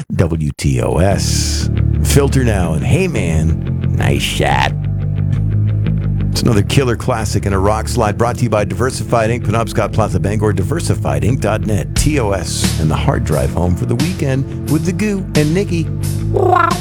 WTOS. Filter now, and hey man, nice shot. It's another killer classic and a rock slide brought to you by Diversified Inc., Penobscot Plaza Bangor, diversifiedinc.net, TOS, and the hard drive home for the weekend with the Goo and Nikki.